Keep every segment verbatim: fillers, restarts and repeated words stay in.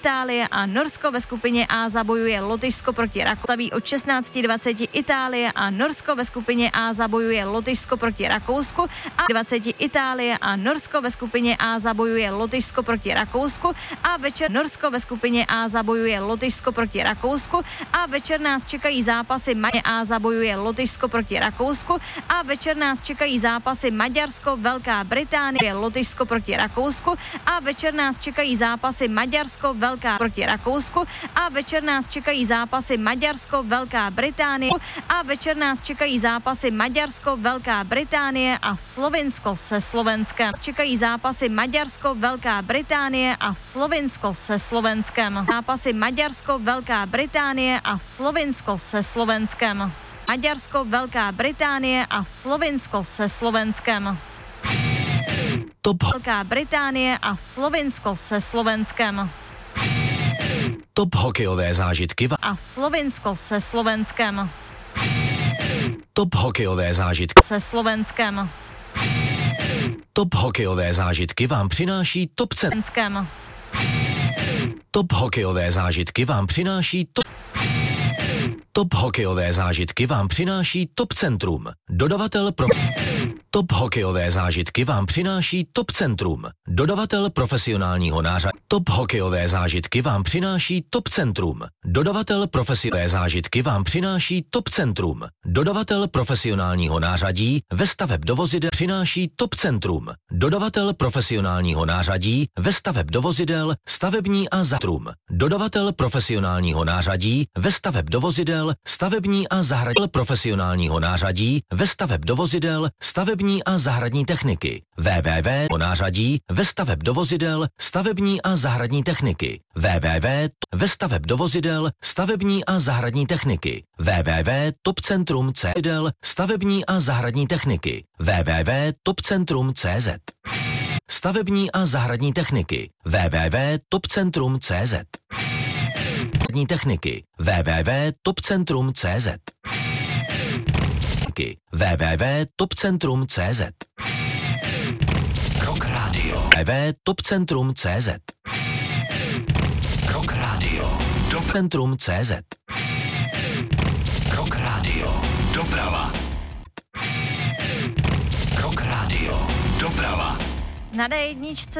Itálie a Norsko, ve skupině A zabojuje Lotyšsko proti Rakousku. Od šestnáct dvacet Itálie a Norsko, ve skupině A zabojuje Lotyšsko proti Rakousku a dvacet Itálie a Norsko, ve skupině A zabojuje Lotyšsko proti Rakousku a večer Norsko, ve skupině A zabojuje Lotyšsko proti Rakousku a večer nás čekají zápasy Maďarsko A zabojuje Lotyšsko proti Rakousku a večer nás čekají zápasy Maďarsko, Velká Británie, Lotyšsko proti Rakousku a večer nás čekají zápasy Maďarsko, Velká proti Rakousku a večer nás čekají zápasy Maďarsko, Velká Británie a večer nás čekají zápasy Maďarsko, Velká Británie a Slovinsko se Slovenskem. Čekají zápasy Maďarsko, Velká Británie a Slovinsko se Slovenskem. Zápasy Maďarsko, Velká Británie a Slovinsko se Slovenskem. Maďarsko, Velká Británie a Slovinsko se Slovenskem. Top. Velká Británie a Slovinsko se Slovenskem. Top hokejové zážitky a Slovinsko se Slovenskem. Top hokejové zážitky se Slovenskem. Top hokejové zážitky vám přináší Top Centrum. Top hokejové zážitky vám přináší Top Top hokejové zážitky vám přináší Top Centrum. Dodavatel pro Top hokejové zážitky vám přináší Top Centrum. Dodavatel profesionálního nářadí. Top hokejové zážitky vám přináší Top Centrum. Dodavatel profesionální zážitky vám přináší Top Centrum. Dodavatel profesionálního nářadí ve staveb do vozidel přináší Top Centrum. Dodavatel profesionálního nářadí ve staveb do vozidel, stavební a zatrum. Dodavatel profesionálního nářadí ve staveb do vozidel, stavební a zahradní profesionálního nářadí ve staveb do vozidel, stavební a zahradní techniky. www o nářadí ve staveb do vozidel, stavební a zahradní techniky. www ve staveb do vozidel, stavební a zahradní techniky. www top centrum tečka cé zet stavební a zahradní techniky. www top centrum tečka cé zet stavební a zahradní techniky. www top centrum tečka cé zet techniky. www top centrum tečka cé zet www top centrum tečka cé zet Rock Radio www top centrum tečka cé zet Rock Radio Top centrum tečka cé zet Rock Radio Doprava Rock Radio Doprava Na dé jedničce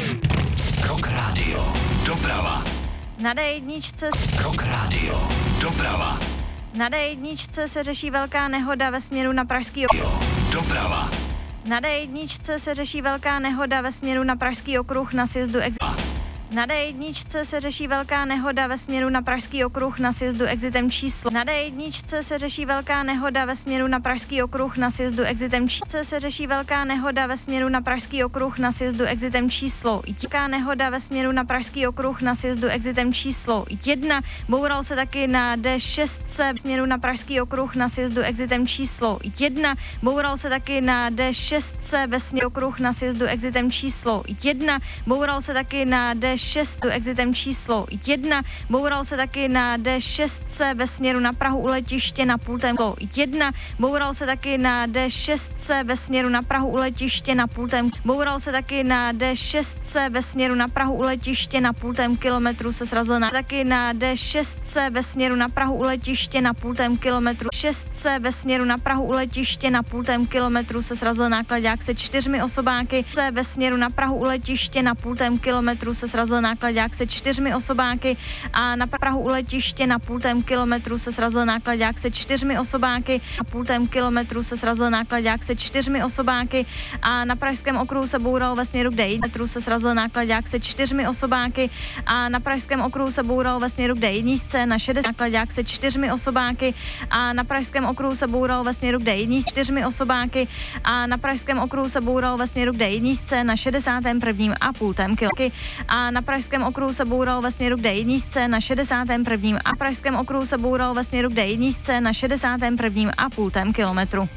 Rock Radio Doprava Na dé jedničce Rock Radio Doprava Na dé jedničce se řeší velká nehoda ve směru na Pražský okruh. Doprava. Na dé jedničce se řeší velká nehoda ve směru na Pražský okruh na sjezdu Exit. Na dé jedničce se řeší velká nehoda ve směru na Pražský okruh na sjezdu exitem číslo. Na dé jedničce se řeší velká nehoda ve směru na Pražský okruh na sjezdu exitem číslo. se řeší velká nehoda ve směru na Pražský okruh na sjezdu exitem číslo. Velká nehoda ve směru na Pražský okruh na sjezdu exitem číslo jedna. Boural se taky na dé šest v směru na Pražský okruh na sjezdu exitem číslo jedna. Boural se taky na dé šest ve směru okruh na sjezdu exitem číslo jedna. Boural se taky na dé šest exitem číslo jedna. Boural se taky na dé šest ve směru na Prahu u letiště na pultem jedna. Boural se taky na dé šest ve směru na Prahu u letiště na pultem. Boural se taky na dé šest ve směru na Prahu u letiště na pultem kilometru se srazil na taky na dé šest ve směru na Prahu u letiště na pultem kilometru. šest ve směru na Prahu u letiště na pultem kilometru se srazil nákladák se čtyřmi osobáky. Ve směru na Prahu u letiště na pultem kilometru se srazil nákladák se čtyřmi osobáky a na Prahu u letiště na pultem kilometru se srazil nákladák se čtyřmi osobáky a pultem kilometru se srazil nákladák se čtyřmi osobáky a na Pražském okruhu se boural ve směru kde metru se srazil nákladák se čtyřmi osobáky a na Pražském okruhu se boural ve směru kde jedničce na šedesát nákladák se čtyřmi osobáky a na Pražském okruhu se boural ve směru kde jedničce čtyřmi osobáky a na Pražském okruhu se boural ve směru kde jedničce na šedesátém prvním a pultem kilometru a na Pražském okruhu se boural ve směru kde jedničce na šedesátém prvním a Pražském okruhu se boural ve směru kde jedničce na šedesátém prvním a pultem kilometru.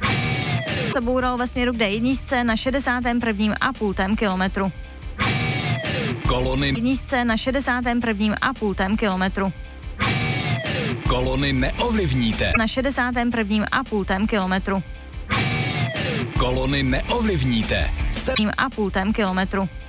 Se boural ve směru kde jedničce na šedesátém prvním a pultem kilometru. Kolony jedničce na šedesátém prvním a pultem kilometru. Kolony neovlivníte. Na šedesátém prvním a pultem kilometru. Kolony neovlivníte. Se a pultem kilometru.